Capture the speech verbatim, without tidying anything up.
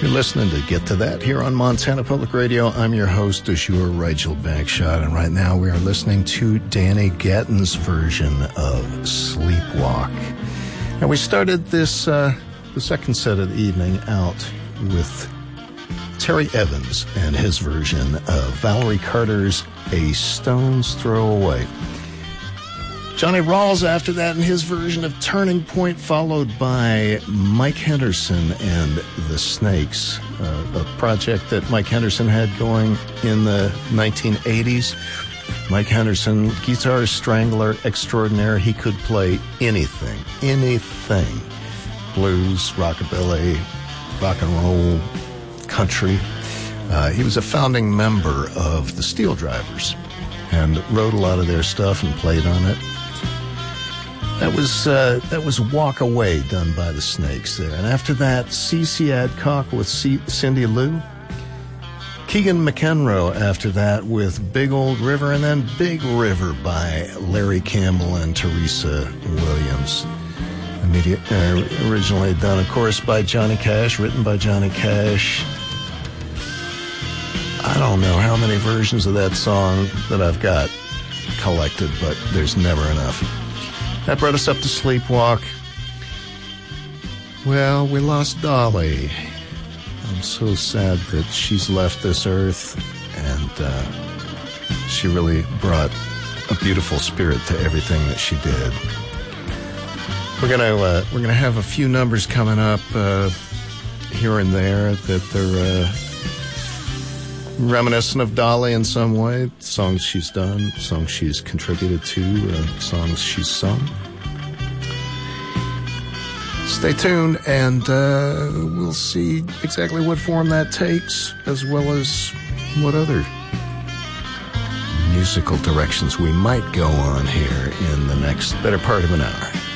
You're listening to Get to That here on Montana Public Radio. I'm your host, Azure Rigel Bagshot, and right now we are listening to Danny Gatton's version of Sleepwalk. And we started this, uh, the second set of the evening out with Terry Evans and his version of Valerie Carter's A Stone's Throw Away. Johnny Rawls after that in his version of Turning Point, followed by Mike Henderson and the Snakes, uh, a project that Mike Henderson had going in the nineteen eighties. Mike Henderson, guitar strangler extraordinaire. He could play anything, anything. Blues, rockabilly, rock and roll, country. Uh, he was a founding member of the Steel Drivers and wrote a lot of their stuff and played on it. That was uh, that was Walk Away, done by the Snakes there. And after that, C C Adcock with C- Cindy Lou. Keegan McEnroe after that with Big Old River. And then Big River by Larry Campbell and Teresa Williams. Immediate, uh, originally done, of course, by Johnny Cash, written by Johnny Cash. I don't know how many versions of that song that I've got collected, but there's never enough. That brought us up to Sleepwalk. Well, we lost Dolly. I'm so sad that she's left this earth, and uh, she really brought a beautiful spirit to everything that she did. We're gonna uh, we're gonna have a few numbers coming up uh, here and there that they're uh, reminiscent of Dolly in some way. Songs she's done, songs she's contributed to, uh, songs she's sung. Stay tuned, and uh, we'll see exactly what form that takes, as well as what other musical directions we might go on here in the next better part of an hour.